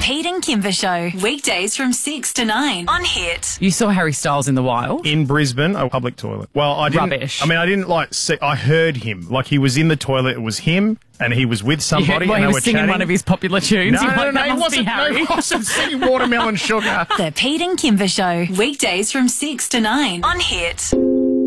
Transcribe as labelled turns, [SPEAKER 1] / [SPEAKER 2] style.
[SPEAKER 1] Pete and Kimber Show, weekdays from 6 to 9 on Hit.
[SPEAKER 2] You saw Harry Styles in the wild?
[SPEAKER 3] In Brisbane, a public toilet. Well, I didn't.
[SPEAKER 2] Rubbish.
[SPEAKER 3] I mean, I didn't see. I heard him. Like, he was in the toilet. It was him, and he was with somebody.
[SPEAKER 2] Well,
[SPEAKER 3] and
[SPEAKER 2] he
[SPEAKER 3] they
[SPEAKER 2] was
[SPEAKER 3] were
[SPEAKER 2] singing
[SPEAKER 3] chatting.
[SPEAKER 2] one of his popular tunes.
[SPEAKER 3] No,
[SPEAKER 2] You're like, that
[SPEAKER 3] he
[SPEAKER 2] must be
[SPEAKER 3] wasn't.
[SPEAKER 2] Harry.
[SPEAKER 3] No, he wasn't singing Watermelon Sugar.
[SPEAKER 1] The Pete and Kimber Show, weekdays from 6 to 9 on Hit.